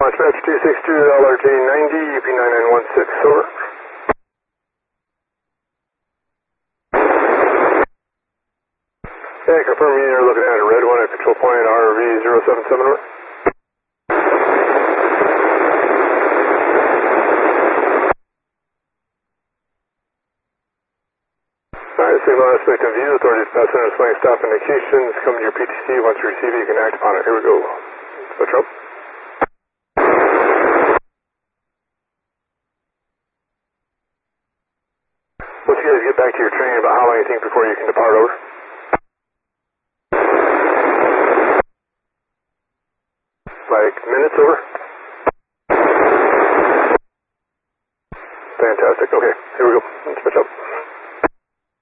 Launch Match 262, LRJ 90, UP9916, over. Yeah, confirm you're looking at a red one at control point RV077, over. Alright, signal aspect in view, authorities pass center swing stop indications, come to your PTC, once you receive it you can act upon it. Here we go. Switch up. Once you guys get back to your training, about how long you think before you can depart, over? Like minutes, over?